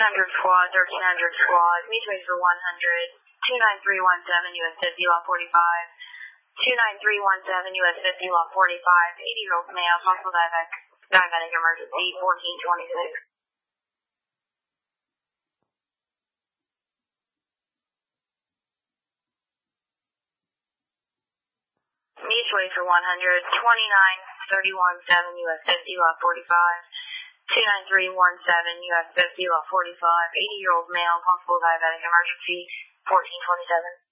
squad, 1300 squad, Meachway for 100, 29317 US 50, lot 45, 29317 US 50, lot 45, 80-year-old male, possible diabetic emergency, 1426. Meachway for 100, 29317 US 50, lot 45, 29317 US 50, lot 45, 80-year-old male, possible diabetic emergency, 1427.